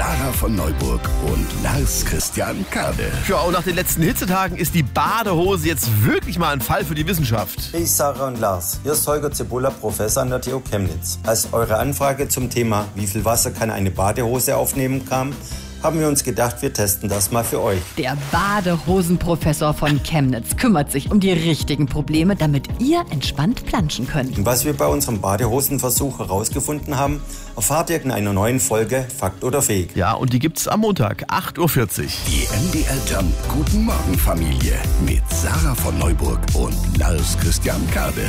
Sarah von Neuburg und Lars Christian Kade. Ja, und nach den letzten Hitzetagen ist die Badehose jetzt wirklich mal ein Fall für die Wissenschaft. Hey Sarah und Lars, hier ist Holger Zibulla, Professor an der TU Chemnitz. Als eure Anfrage zum Thema, wie viel Wasser kann eine Badehose aufnehmen, kam, haben wir uns gedacht, wir testen das mal für euch. Der Badehosenprofessor von Chemnitz kümmert sich um die richtigen Probleme, damit ihr entspannt planschen könnt. Und was wir bei unserem Badehosenversuch herausgefunden haben, erfahrt ihr in einer neuen Folge Fakt oder Fake. Ja, und die gibt's am Montag, 8.40 Uhr. Die MDR Jump Guten Morgen Familie mit Sarah von Neuburg und Lars Christian Kade.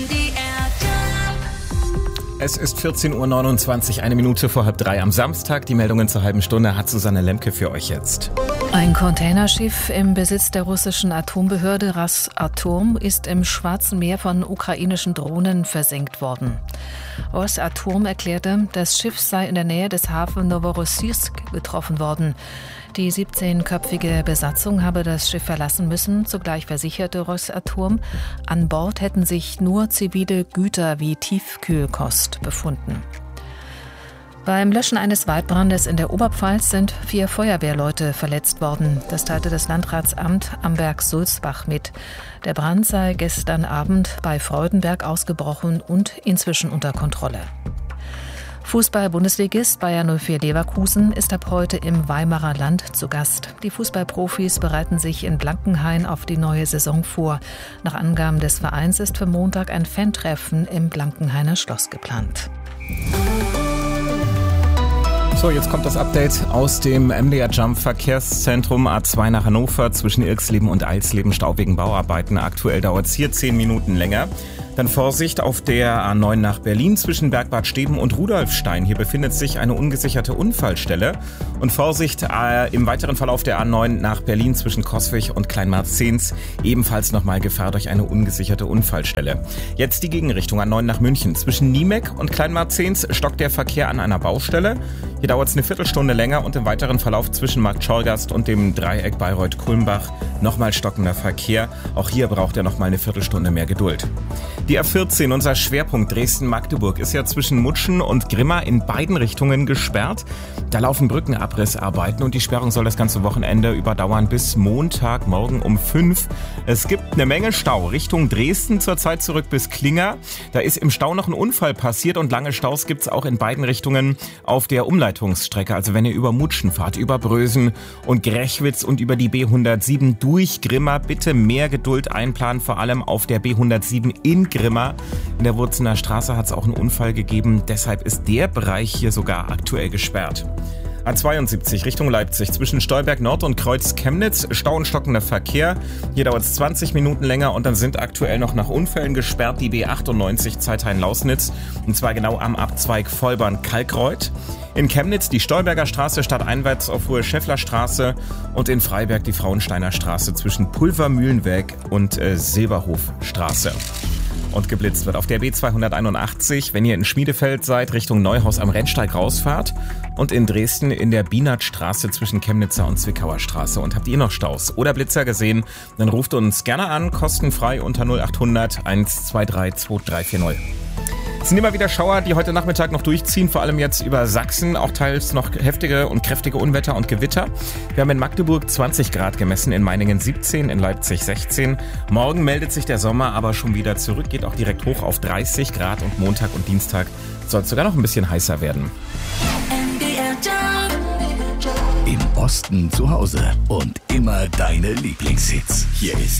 Es ist 14.29 Uhr, eine Minute vor 2:30 am Samstag. Die Meldungen zur halben Stunde hat Susanne Lemke für euch jetzt. Ein Containerschiff im Besitz der russischen Atombehörde Rosatom ist im Schwarzen Meer von ukrainischen Drohnen versenkt worden. Rosatom erklärte, das Schiff sei in der Nähe des Hafens Novorossiysk getroffen worden. Die 17-köpfige Besatzung habe das Schiff verlassen müssen. Zugleich versicherte Rosatom, an Bord hätten sich nur zivile Güter wie Tiefkühlkost befunden. Beim Löschen eines Waldbrandes in der Oberpfalz sind 4 Feuerwehrleute verletzt worden. Das teilte das Landratsamt Amberg-Sulzbach mit. Der Brand sei gestern Abend bei Freudenberg ausgebrochen und inzwischen unter Kontrolle. Fußball-Bundesligist Bayer 04 Leverkusen ist ab heute im Weimarer Land zu Gast. Die Fußballprofis bereiten sich in Blankenhain auf die neue Saison vor. Nach Angaben des Vereins ist für Montag ein Fantreffen im Blankenhainer Schloss geplant. So, jetzt kommt das Update aus dem MDR Jump Verkehrszentrum A2 nach Hannover zwischen Irxleben und Eilsleben, Stau wegen Bauarbeiten. Aktuell dauert es hier 10 Minuten länger. Dann Vorsicht auf der A9 nach Berlin zwischen Bergbad Steben und Rudolfstein. Hier befindet sich eine ungesicherte Unfallstelle. Und Vorsicht im weiteren Verlauf der A9 nach Berlin zwischen Coswig und Kleinmarzens. Ebenfalls nochmal Gefahr durch eine ungesicherte Unfallstelle. Jetzt die Gegenrichtung A9 nach München. Zwischen Niemek und Kleinmarzens stockt der Verkehr an einer Baustelle. Hier dauert es eine Viertelstunde länger und im weiteren Verlauf zwischen Markt Schorgast und dem Dreieck Bayreuth-Kulmbach nochmal stockender Verkehr. Auch hier braucht er nochmal eine Viertelstunde mehr Geduld. Die A14, unser Schwerpunkt Dresden-Magdeburg, ist ja zwischen Mutschen und Grimma in beiden Richtungen gesperrt. Da laufen Brückenabrissarbeiten und die Sperrung soll das ganze Wochenende überdauern bis Montagmorgen um 5. Es gibt eine Menge Stau Richtung Dresden, zurzeit zurück bis Klinger. Da ist im Stau noch ein Unfall passiert und lange Staus gibt's auch in beiden Richtungen auf der Umleitungsstrecke. Also wenn ihr über Mutschen fahrt, über Brösen und Grechwitz und über die B107 durch Grimma, bitte mehr Geduld einplanen, vor allem auf der B107 in Grimma. In der Wurzener Straße hat es auch einen Unfall gegeben, deshalb ist der Bereich hier sogar aktuell gesperrt. A72 Richtung Leipzig zwischen Stolberg Nord und Kreuz Chemnitz, Stau und stockender Verkehr. Hier dauert es 20 Minuten länger und dann sind aktuell noch nach Unfällen gesperrt die B98 Zeithain-Lausnitz und zwar genau am Abzweig Vollborn-Kalkreuth. In Chemnitz die Stolberger Straße stadteinwärts auf Hohe Schäffler-Straße und in Freiberg die Frauensteiner Straße zwischen Pulvermühlenweg und Silberhofstraße. Und geblitzt wird auf der B281, wenn ihr in Schmiedefeld seid, Richtung Neuhaus am Rennsteig rausfahrt und in Dresden in der Bienertstraße zwischen Chemnitzer und Zwickauer Straße. Und habt ihr noch Staus oder Blitzer gesehen, dann ruft uns gerne an, kostenfrei unter 0800 123 2340. Es sind immer wieder Schauer, die heute Nachmittag noch durchziehen, vor allem jetzt über Sachsen, auch teils noch heftige und kräftige Unwetter und Gewitter. Wir haben in Magdeburg 20 Grad gemessen, in Meiningen 17, in Leipzig 16. Morgen meldet sich der Sommer aber schon wieder zurück, geht auch direkt hoch auf 30 Grad und Montag und Dienstag soll es sogar noch ein bisschen heißer werden. Im Osten zu Hause und immer deine Lieblingshits. Hier ist